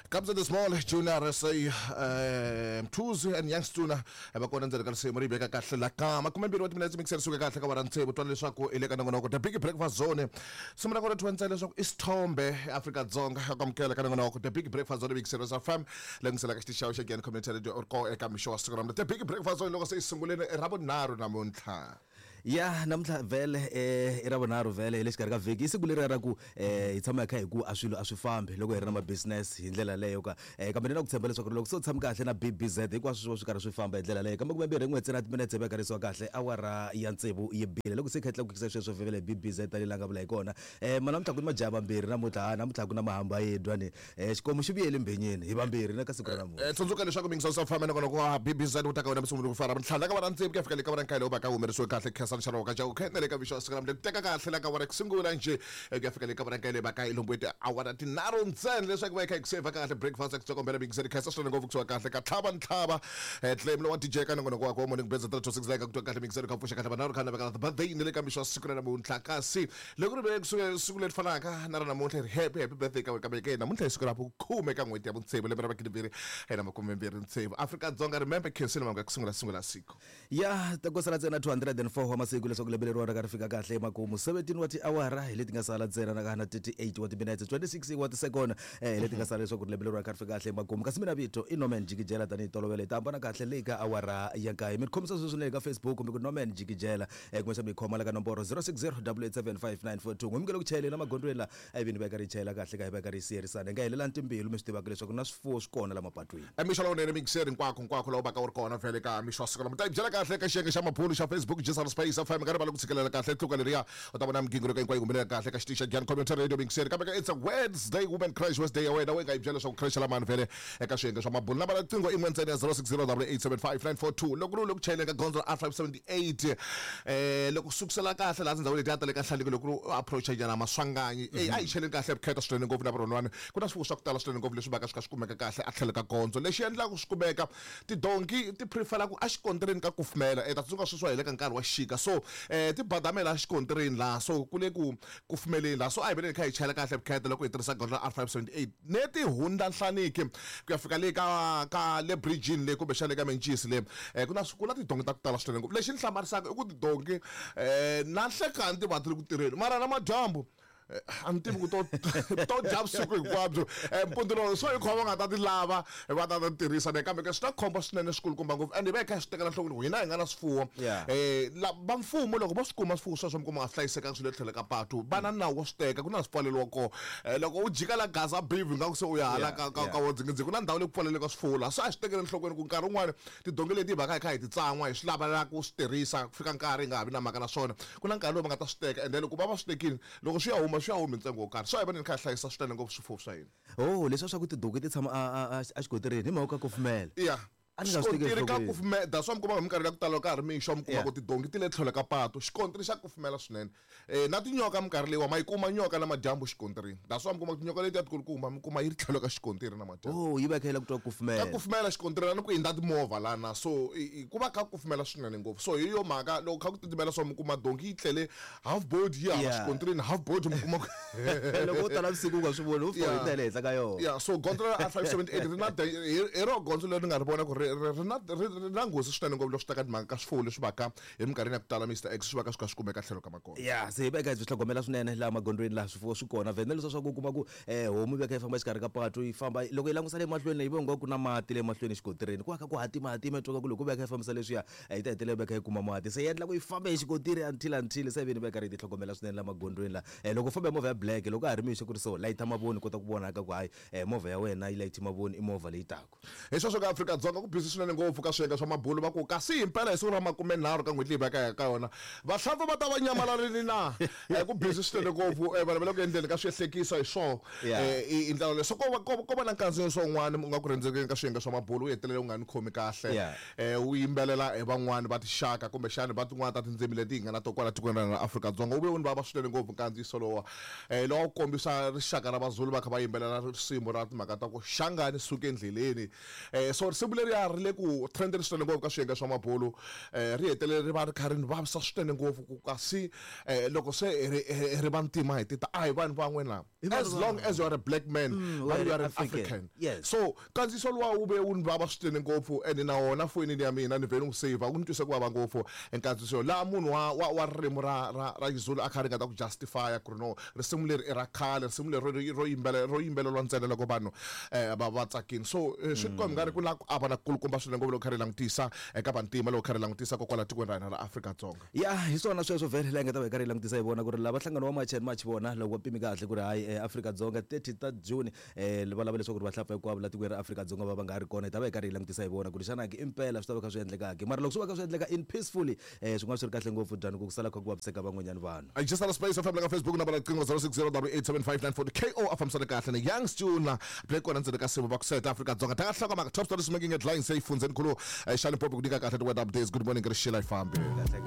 Comes in the small junior say Mthuzi and youngstuna abakona ndzela ka risimo ri beka kahle la kama kuma mbiri wa timinetse mixer suka kahle ka varantsevu twa leswaku ile kana ngona ku the big breakfast zone simula ku twenza leswaku isithombe Africa Dzonga yakwamkela kana ngona ku the big breakfast zone mixer sa fam lengisela ka xitixawu xa again community radio or ko eka misho wa siku the big breakfast zone loko se isunguleni rabonaro namuntlha ya namhla vele irabonaro vele lexikari ka veki isiku leri ra ku hi tshama kha hi ku aswilo aswifambe loko hi ri na ma business hi ndlela leyo ka kambe na ku tshemba leswaku loko so tshama kahle na BBZ hinkwaswo swi karhi swi famba hi ndlela leyo kambe ku mbirhi n'wetsi na timinetse va karisiwa kahle awara ya ntsevu yi bile loko se khetla ku kisa sweswo vele BBZ tali langa vula hi kona mana mthaku ni majaba mbirhi namutla ku na mahamba yedwa ni xikomo xi biyele mbhenyeni hi vambirhi na ka siku ra namuntlha tsundzuka leswaku mingisa sa famba na kona ku BBZ utaka wena musunguri ku fara mtlhala ka varantsevu ku fika le ka varankaile u baka humerisiwe kahle khesa nxaro ka jawu khetele ka visho sikala teka kahle la ka vona kusungula nje ku fika le ka varankaile baka ilombwete awara tinaro ntsena leswaku va kha kuseva kahle breakfast ekutsokombela big set khesa swona ngoku kutsiwa kahle ka thaba nthaba claim lo wa DJ kana ngona kwa morning beza 326 like kutoka kahle mixer ka fusha kahle banaro kana baka birthday ni le ka misho sikala namuntlha kasi loko ri be kusuku le fanaka na rana namuntlha happy birthday ka beke namuntlha isukela ku khume ka n'weti ya vuntsevu le bera bakidiviri hena makumembiri ntsevu Africa Dzonga remember khensini manga kusungula siku ya takosala tsena 204 wa masiku leswaku lebeleriwa ra ka fika kahle makumu 17 wa tiawara hi leti nga sala ntsena na kana 38 wa minutes 26 wa second leti nga sala leswaku lebeleriwa ka fika kahle makumu kasi mina vito Norman Jikijela tani tolovele tamba kahle le ka awara ya nkaye mi khomisa sweswo le ka Facebook kumbe ku Norman Jikijela kumbe mi khoma la ka nomboro 0608875942 ngumkelo ku chelela magondweni la ayivini va ka ri chela kahle ka hi va ka ri serisana nga helela ntimbilu mi swi tivaka leswaku na swifuwo swi kona la mapatwini emishalo nene mixer nkwakho la baka uri kona vele ka mishwa sikala mta byela kahle ka xiyenge xa mabulu xa Facebook Jesus Space FM ka ri bala ku tsikelela kahle tluka leriya u ta vona migingiro ka hinkwayo kumbela kahle ka xitixa Gyan Community Radio mixer kambe it's a Wednesday Women Crash Wednesday away we nga yi byela swa ku crash la mani vele eka xiyenge xa mabulu na bala tingo in'we ntsena ya 0608875942 loko ku chayela ka Gonzo R578 loko sukusela kahle la ndzawu leti ya tale ka hlaleko loko approach ya maswanganyi a yi chayela kahle bukheta swinene ngopfu na ronwana ku na swifuwo swa ku tala swinene ngopfu leswi baka swi ka swi kumeka kahle a tlhelo ka Gonzo lexi endlaka swi kumeka tidonki ti prefera ku a xikontireni ka kufumela ta tsundzuka sweswo hi le ka nkarhi wa xika so ti badamela a xikontireni la so kule ku kufumeleni la so a hi vele kha hi chayela kahle bukheta loko hi tirhisa Gonzo R578 neti hunda nhlaniki ku ya fika le ka le bridge le kumbe xale ka Menchisi le ku na tidonki ta ku tala swinene ngopfu lexi ni hlamarisaka i ku tidonki na nhlekani ti va ti ri ku tirheni mara na madyambu antivi ku to jab siku hinkwabyo mpunduro so hi khoma nga ta ti lava va ta tirhisa ne kambe ka swi ta khomba swinene swikulukumba ngopfu and va kha swi tekela nhlokweni hina hi nga na swifuwo va mfumo loko va swi kuma swifuwo sweswo mi kuma nga hlayisekanga swilo tlhelo ka patu va na nawu wo swi teka ku na swipfaleliwa ko loko u jika la Gaza baby nga ku se u ya hala ka wodzingidzi ku na ndhawu leyi ku pfaleleka swifuwo la so a swi tekeli nhlokweni ku nkarhi wun'wani tidongi leti va kha hi ti tsan'wa hi swi lava ku swi tirhisa ku fika nkarhi nga ha vi na mhaka na swona ku na nkarhi lowu va nga ta swi teka and then loko va swi tekile loko swi ya huma swi ya humi ntsengo wo karhi so hi va ni kha hlayisa swinene ngopfu swifuwo swa hina leswi swa ku tidonki ti tshama a xikotireni hi mhaka ku kufumela xikontiri ka kufumela daswa mi kuma hi minkarhi ya ku tala ka ha ri mixo mi kuma ku tidongi ti le tlhelo ka patu xikontiri xa kufumela swinene na tinyoka minkarhi leyiwa ma yi kuma nyoka na madyambu xikontirini daswa mi kuma tinyoka leti ya tikulukumba mi kuma yi ri tlhelo ka xikontiri na madyambu yi va khayela ku twa kufumela ka kufumela xikontiri ni ku hindza timovha lana so ku va kha kufumela swinene ngopfu so hi yo mhaka loko kha ku titimela swa mi kuma donki yi tlele half board yi hava xikontiri half board mi kuma loko u tala vusiku u nga swi voni u fika hi tele henhla ka yona so Gonzo R578 ri na hi ro Gonzo leri nga ri vona ku ri na nghozi swinene ngopfu loko swi ta ka timhaka ka swifuwo leswi va ka hi minkarhini ya ku tala Mr X swi va ka swi ka swi kumeka tlhelo ka makona se hi va ka hi byi tlhogomela swinene laha magondweni laha swifuwo swi kona vhene leswi swa ku kuma ku homu yi va kha yi famba exikarhi ka patu yi famba loko yi langusa le mahlweni yi vonga ku na mati le mahlweni xikotireni ku va kha ku hatima twa ku loko yi va kha yi fambisa leswiya yi ta hetelela yi va kha yi kuma mati se yi endla ku yi famba hi xikotiri until se veni va karhi ti tlhogomela swinene laha magondweni laha loko famba hi movha ya black loko a ha ri mixe ku ri so layita mavoni kota ku vonaka ku hayi movha ya wena yi layiti mavoni i movha leyi tako hi sweswo ka Africa Dzonga ku busy swinene ngopfu ka swiyenge swa mabulu va ku kasi himpela hi siku ra 30 ka n'hweti leyi va ka yona vahlampfa va ta va nyamalarile na ku busy swinene ngopfu vanhu va le ku endleni ka swihlekiso hi swo i ndlela leso ko va na nkandziyiso wun'wana u nga ku rhendzekeni ka swiyenge swa mabulu u hetelela u nga ni khomi kahle u yimbelela hi van'wani va tixaka kumbe xana va tin'wana ta tindzimi leti hi nga na to kwala tikweni ra Africa Dzonga u ve u ni vava swinene ngopfu nkandziyiso lowa lowa u kombisa rixaka ra vaZulu va kha va yimbelela risimu ra timhaka ta ku xangani suke endleleni so risimu leriya ri le ku trend ri switele ngopfu ka swiyenge swa mabulu ri hetelele ri va ri kha ri ni vavisa switele ngopfu ku kasi loko se ri va ntima hi tita a hi vanhu van'we la as long as you are a black man you are an African so kandziso luwa wu ve wu ni vava switele ngopfu and na wona foyini ya mina ni vele n'wi save wu ni twise ku vava ngopfu enkandziso la munhu wa ririmi ra Zulu a kha ri nga ta ku justify ku ri no risimu leri i ra khale risimu leri ro yimbelelwa ntsena loko vanhu va tsakini so swi tikomba nga ri ku la ku ava na kulukumba swinene ngopfu loko kha ri langutisa eka vantima loko kha ri langutisa kokwala tikweni ra hina ra Afrika-Dzonga hi swona sweswo vhele la nga ta va hi karhi hi langutisa hi vona ku ri lava nhlangano wa March and March vona loko va pimi kahle ku ri hayi Afrika-Dzonga 30 ta June va lava leswaku ri va hlapfa hinkwavo la tikweni ra Afrika-Dzonga va nga ri kona hi ta va hi karhi hi langutisa hi vona ku ri xana ke impela swi ta va kha swi endlekaka mara loko swi va kha swi endleka in peacefully swi nga swi ri kahle ngopfu dyani ku sala kha ku vaviseka van'wanyana vanhu I just had a space FM like Facebook number like 06087594 KO afamsana kahle ne young student play kona ntsena ka sibo ba ku South Africa-Dzonga ta hlaka ma top stories making headlines say funzeni khulu shani pop ku dika kahle the weather updates good morning ngri shila ifambe